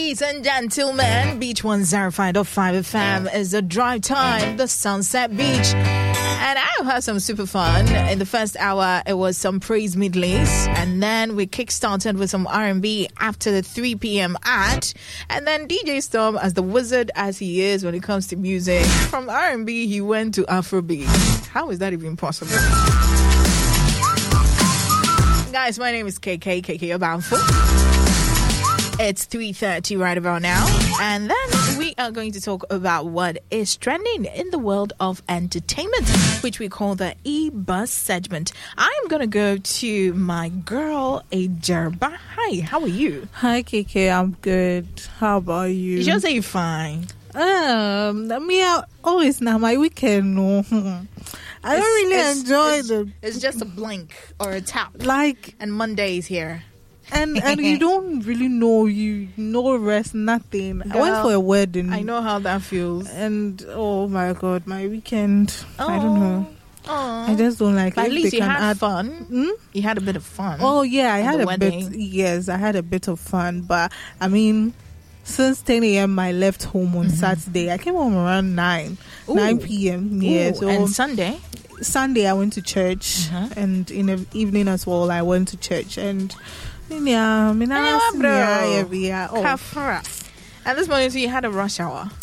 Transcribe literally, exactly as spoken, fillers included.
Ladies and gentlemen, Beach one oh five point five F M is the drive time, the Sunset Beach. And I've had some super fun. In the first hour, it was some praise medleys. And then we kickstarted with some R and B after the three p.m. ad. And then D J Storm, as the wizard as he is when it comes to music, from R and B, he went to Afrobeat. How is that even possible? Guys, my name is K K, K K Obanfo. It's three thirty right about now, and then we are going to talk about what is trending in the world of entertainment, which we call the E-Buzz segment. I'm going to go to my girl, Ajerba. Hi, how are you? Hi, K K, I'm good. How about you? You just say you're fine. Um, I mean, I always now my weekend, no. I don't really it's, enjoy it's, the... It's just a blink or a tap. Like... And Monday is here. And and you don't really know, you no rest, nothing. Girl, I went for a wedding. I know how that feels. And oh my God, my weekend, Oh. I don't know. Oh. I just don't like But it. at least They you can had add- fun. Hmm? You had a bit of fun. Oh yeah, I at had the a wedding. bit. Yes, I had a bit of fun. But I mean, since ten a.m. I left home on Mm-hmm. Saturday. I came home around nine, Ooh. nine p.m. Yeah, Ooh, so and Sunday? Sunday I went to church, Uh-huh. and in the evening as well I went to church. And yeah, I mean, Yeah, I bro. yeah, yeah, yeah. Oh, Kafra. And this morning, so you had a rush hour.